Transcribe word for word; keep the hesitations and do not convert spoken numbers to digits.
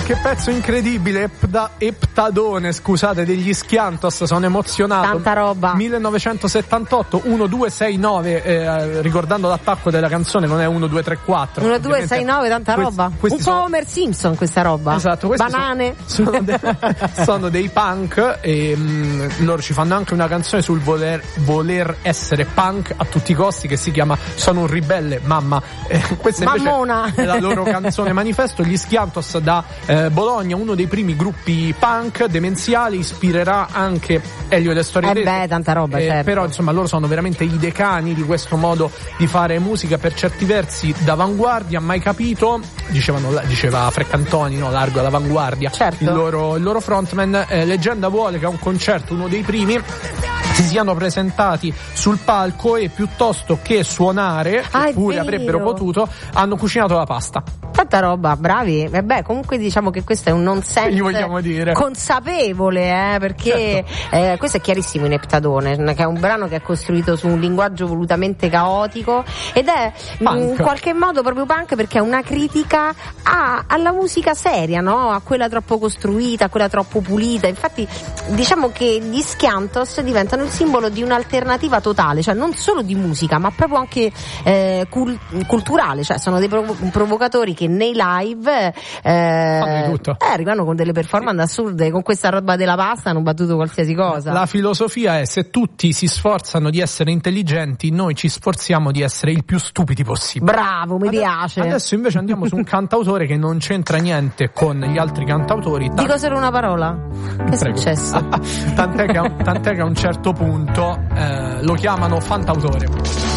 che pezzo incredibile, Epta, Eptadone, scusate, degli Schiantos, sono emozionato. Tanta roba. millenovecentosettantotto, uno due sei nove, eh, ricordando l'attacco della canzone, non è uno due tre quattro. uno due sei nove, tanta questi, roba. Questi Un sono... po' Homer Simpson questa roba. Esatto, questi banane. Sono, sono, de- sono dei punk e mh, loro ci fanno anche una canzone sul voler, voler essere punk a tutti i costi, che si chiama Sono un ribelle, mamma. Eh, questa invece Mammona. è la loro canzone manifesto. Gli Schiantos da eh, Bologna, uno dei primi gruppi punk demenziali, ispirerà anche Elio De Storie Eh Tese. beh, tanta roba, eh, certo. Però insomma loro sono veramente i decani di questo modo di fare musica, per certi versi d'avanguardia, mai capito, dicevano, diceva Freccantoni, no, largo all'avanguardia, certo. il loro, il loro frontman. eh, Leggenda vuole che a un concerto, uno dei primi, si siano presentati sul palco e piuttosto che suonare, ah, eppure avrebbero potuto, hanno cucinato la pasta. Tanta roba, bravi. E beh, comunque diciamo che questo è un nonsense Gli vogliamo dire. consapevole, eh, perché certo. eh, questo è chiarissimo in Eptadone, che è un brano che è costruito su un linguaggio volutamente caotico ed è punk. in qualche modo proprio punk, perché è una critica a, alla musica seria, no? A quella troppo costruita, a quella troppo pulita. Infatti diciamo che gli Schiantos diventano il simbolo di un'alternativa totale, cioè non solo di musica ma proprio anche eh, cul- culturale, cioè sono dei prov- provocatori che nei live eh, fanno di tutto. Eh, arrivano con delle performance assurde, con questa roba della pasta hanno battuto qualsiasi cosa. La filosofia è: se tutti si sforzano di essere intelligenti, noi ci sforziamo di essere il più stupidi possibile. Bravo, mi Ade- piace. Adesso invece andiamo su un cantautore che non c'entra niente con gli altri cantautori. Tant- Dico solo una parola. Che è Prego. successo? tant'è, che a, tant'è che a un certo punto eh, lo chiamano fantautore.